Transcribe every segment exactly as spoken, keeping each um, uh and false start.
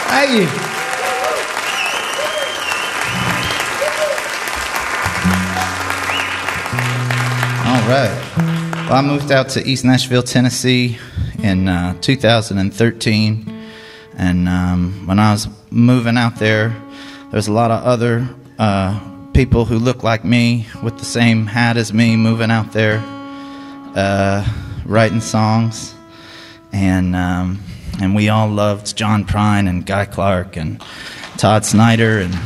Thank you. All right. Well, I moved out to East Nashville, Tennessee in uh, two thousand thirteen. And um, when I was moving out there, there's a lot of other uh, people who look like me with the same hat as me moving out there, uh, writing songs. And um, and we all loved John Prine and Guy Clark and Todd Snyder and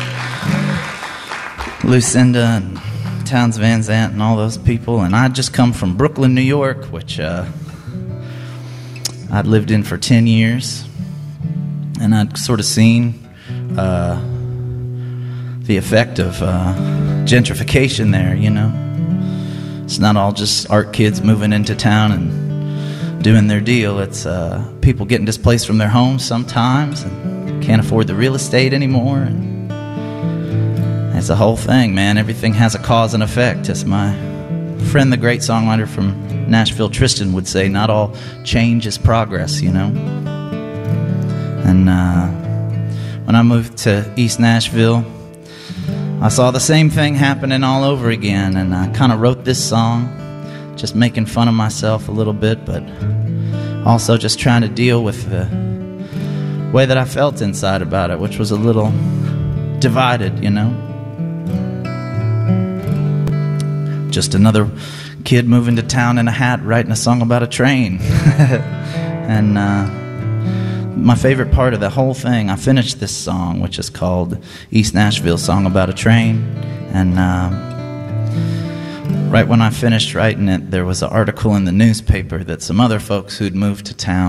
Lucinda and Townes Van Zandt and all those people. And I'd just come from Brooklyn, New York, which uh, I'd lived in for ten years. And I'd sort of seen uh, the effect of uh, gentrification there, you know. It's not all just art kids moving into town and doing their deal. It's uh, people getting displaced from their homes sometimes and can't afford the real estate anymore. And it's a whole thing, man. Everything has a cause and effect. As my friend, the great songwriter from Nashville, Tristan, would say, not all change is progress, you know. And uh, when I moved to East Nashville, I saw the same thing happening all over again. And I kind of wrote this song, just making fun of myself a little bit, but also just trying to deal with the way that I felt inside about it, which was a little divided, you know. Just another kid moving to town in a hat, writing a song about a train. And uh, my favorite part of the whole thing, I finished this song, which is called East Nashville Song About a Train. And uh, right when I finished writing it, there was an article in the newspaper that some other folks who'd moved to town